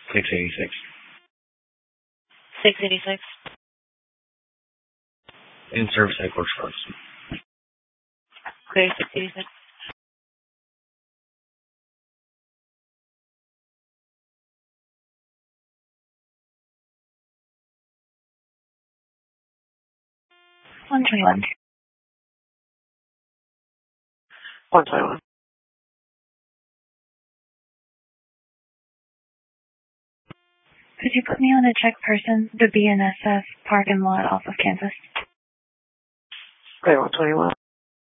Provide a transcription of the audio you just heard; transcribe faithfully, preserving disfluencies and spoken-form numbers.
six eighty-six. six eighty-six. In-service headquarters first. Okay, six eighty-six. one twenty-one. one twenty-one. Could you put me on a check person, the B N S F parking lot off of campus? Okay, one twenty-one.